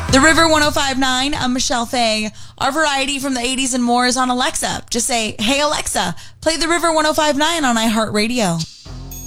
The River 105.9, I'm Michelle Fay. Our variety from the 80s and more is on Alexa. Just say, hey Alexa, play The River 105.9 on iHeartRadio.